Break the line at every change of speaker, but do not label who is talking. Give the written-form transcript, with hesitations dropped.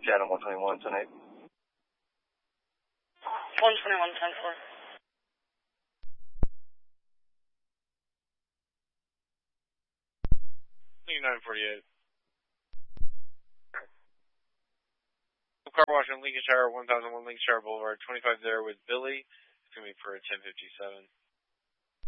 Adam 121 tonight.
121, 10-4.
948. Car wash on Lincolnshire, 1001 Lincolnshire Boulevard, 25 there with Billy. It's going to be for a 1057.